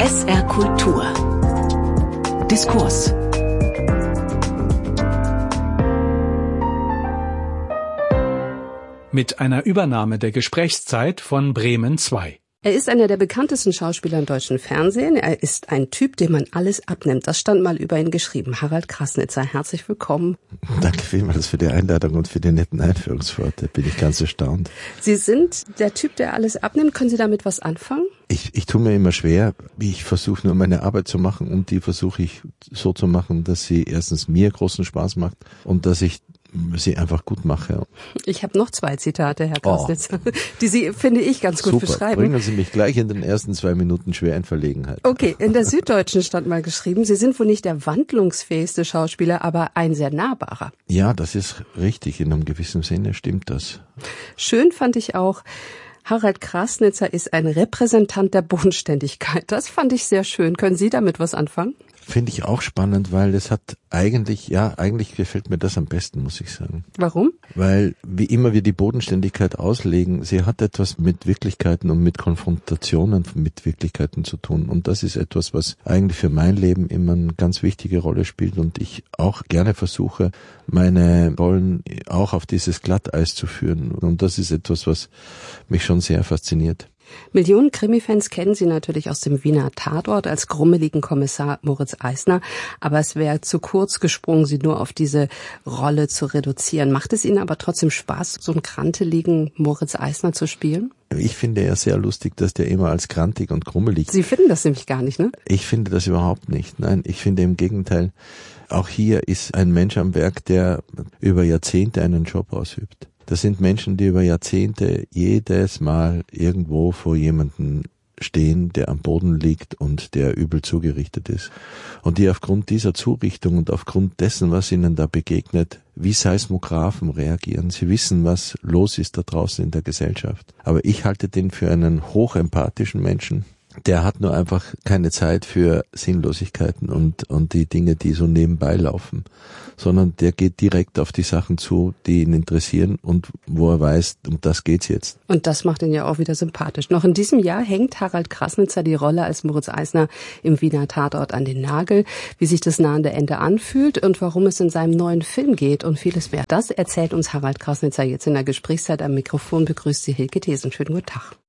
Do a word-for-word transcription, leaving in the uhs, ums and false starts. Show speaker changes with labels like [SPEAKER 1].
[SPEAKER 1] S R Kultur. Diskurs.
[SPEAKER 2] Mit einer Übernahme der Gesprächszeit von Bremen zwei.
[SPEAKER 3] Er ist einer der bekanntesten Schauspieler im deutschen Fernsehen. Er ist ein Typ, dem man alles abnimmt. Das stand mal über ihn geschrieben. Harald Krasnitzer, herzlich willkommen.
[SPEAKER 4] Danke vielmals für die Einladung und für die netten Einführungsworte. Bin ich ganz erstaunt.
[SPEAKER 3] Sie sind der Typ, der alles abnimmt. Können Sie damit was anfangen?
[SPEAKER 4] Ich, ich tue mir immer schwer. Ich versuche nur meine Arbeit zu machen und die versuche ich so zu machen, dass sie erstens mir großen Spaß macht und dass ich sie einfach gut mache.
[SPEAKER 3] Ich habe noch zwei Zitate, Herr Krasnitzer, oh. die Sie, finde ich, ganz gut
[SPEAKER 4] Super.
[SPEAKER 3] beschreiben.
[SPEAKER 4] Bringen Sie mich gleich in den ersten zwei Minuten schwer in Verlegenheit.
[SPEAKER 3] Okay, in der Süddeutschen stand mal geschrieben, Sie sind wohl nicht der wandlungsfähigste Schauspieler, aber ein sehr nahbarer.
[SPEAKER 4] Ja, das ist richtig. In einem gewissen Sinne stimmt das.
[SPEAKER 3] Schön fand ich auch, Harald Krasnitzer ist ein Repräsentant der Bodenständigkeit. Das fand ich sehr schön. Können Sie damit was anfangen?
[SPEAKER 4] Finde ich auch spannend, weil es hat eigentlich, ja, eigentlich gefällt mir das am besten, muss ich sagen.
[SPEAKER 3] Warum?
[SPEAKER 4] Weil, wie immer wir die Bodenständigkeit auslegen, sie hat etwas mit Wirklichkeiten und mit Konfrontationen mit Wirklichkeiten zu tun. Und das ist etwas, was eigentlich für mein Leben immer eine ganz wichtige Rolle spielt und ich auch gerne versuche, meine Rollen auch auf dieses Glatteis zu führen. Und das ist etwas, was mich schon sehr fasziniert.
[SPEAKER 3] Millionen Krimi-Fans kennen Sie natürlich aus dem Wiener Tatort als grummeligen Kommissar Moritz Eisner, aber es wäre zu kurz gesprungen, Sie nur auf diese Rolle zu reduzieren. Macht es Ihnen aber trotzdem Spaß, so einen kranteligen Moritz Eisner zu spielen?
[SPEAKER 4] Ich finde ja sehr lustig, dass der immer als krantig und grummelig...
[SPEAKER 3] Sie finden das nämlich gar nicht, ne?
[SPEAKER 4] Ich finde das überhaupt nicht. Nein, ich finde im Gegenteil, auch hier ist ein Mensch am Werk, der über Jahrzehnte einen Job ausübt. Das sind Menschen, die über Jahrzehnte jedes Mal irgendwo vor jemanden stehen, der am Boden liegt und der übel zugerichtet ist. Und die aufgrund dieser Zurichtung und aufgrund dessen, was ihnen da begegnet, wie Seismographen reagieren. Sie wissen, was los ist da draußen in der Gesellschaft. Aber ich halte den für einen hochempathischen Menschen. Der hat nur einfach keine Zeit für Sinnlosigkeiten und, und die Dinge, die so nebenbei laufen, sondern der geht direkt auf die Sachen zu, die ihn interessieren und wo er weiß, um das geht's jetzt.
[SPEAKER 3] Und das macht ihn ja auch wieder sympathisch. Noch in diesem Jahr hängt Harald Krasnitzer die Rolle als Moritz Eisner im Wiener Tatort an den Nagel, wie sich das nahende Ende anfühlt und warum es in seinem neuen Film geht und vieles mehr. Das erzählt uns Harald Krasnitzer jetzt in der Gesprächszeit. Am Mikrofon begrüßt Sie Hilke Thesen. Schönen guten Tag.